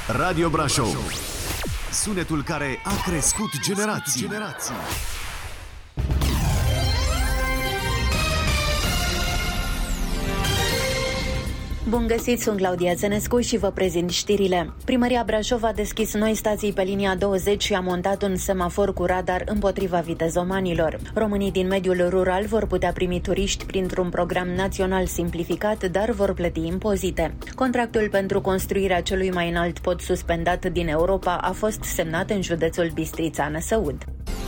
Radio Brașov. Sunetul care a crescut generații. Bun găsit, sunt Claudia Țenescu și vă prezint știrile. Primăria Brașov a deschis noi stații pe linia 20 și a montat un semafor cu radar împotriva vitezomanilor. Românii din mediul rural vor putea primi turiști printr-un program național simplificat, dar vor plăti impozite. Contractul pentru construirea celui mai înalt pod suspendat din Europa a fost semnat în județul Bistrița-Năsăud.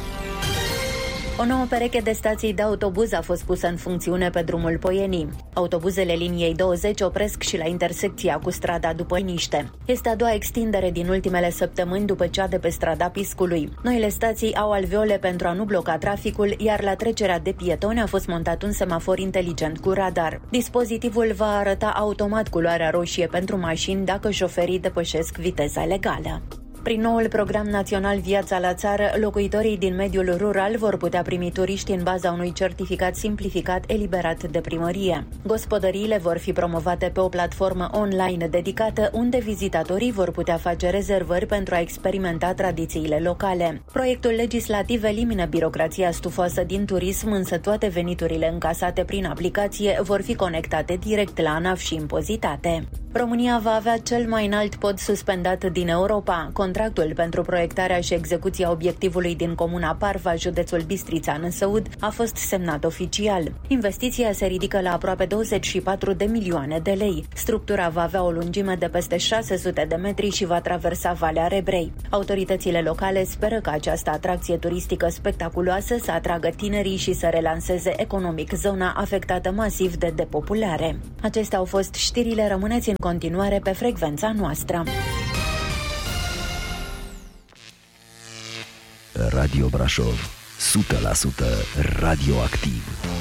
O nouă pereche de stații de autobuz a fost pusă în funcțiune pe drumul Poienii. Autobuzele liniei 20 opresc și la intersecția cu strada după Niște. Este a doua extindere din ultimele săptămâni după cea de pe strada Piscului. Noile stații au alveole pentru a nu bloca traficul, iar la trecerea de pietoni a fost montat un semafor inteligent cu radar. Dispozitivul va arăta automat culoarea roșie pentru mașini dacă șoferii depășesc viteza legală. Prin noul program național Viața la țară, locuitorii din mediul rural vor putea primi turiști în baza unui certificat simplificat eliberat de primărie. Gospodăriile vor fi promovate pe o platformă online dedicată, unde vizitatorii vor putea face rezervări pentru a experimenta tradițiile locale. Proiectul legislativ elimină birocrația stufoasă din turism, însă toate veniturile încasate prin aplicație vor fi conectate direct la ANAF și impozitate. România va avea cel mai înalt pod suspendat din Europa. Contractul pentru proiectarea și execuția obiectivului din comuna Parva, județul Bistrița-Năsăud, a fost semnat oficial. Investiția se ridică la aproape 24 de milioane de lei. Structura va avea o lungime de peste 600 de metri și va traversa Valea Rebrei. Autoritățile locale speră că această atracție turistică spectaculoasă să atragă tinerii și să relanseze economic zona afectată masiv de depopulare. Acestea au fost știrile, rămâneți în continuare pe frecvența noastră. Radio Brașov, 100% radioactiv.